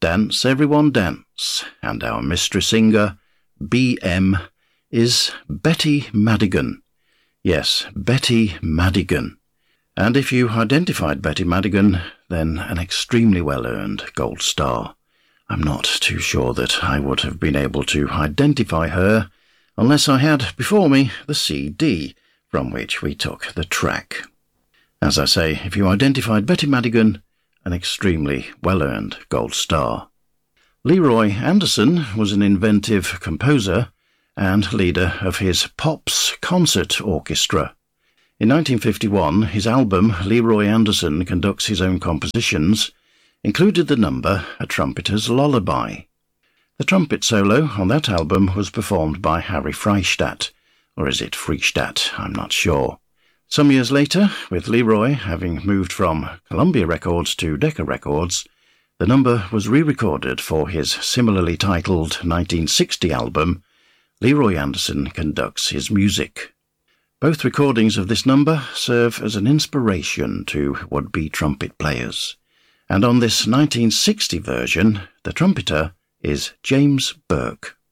Dance Everyone Dance, and our mystery singer, BM, is Betty Madigan. Yes, Betty Madigan. And if you identified Betty Madigan, then an extremely well-earned gold star. I'm not too sure that I would have been able to identify her unless I had before me the CD from which we took the track. As I say, if you identified Betty Madigan, an extremely well-earned gold star. Leroy Anderson was an inventive composer and leader of his Pops Concert Orchestra. In 1951, his album Leroy Anderson Conducts His Own Compositions included the number A Trumpeter's Lullaby. The trumpet solo on that album was performed by Harry Freistadt, or is it Freistadt? I'm not sure. Some years later, with Leroy having moved from Columbia Records to Decca Records, the number was re-recorded for his similarly titled 1960 album, Leroy Anderson Conducts His Music. Both recordings of this number serve as an inspiration to would-be trumpet players. And on this 1960 version, the trumpeter is James Burke.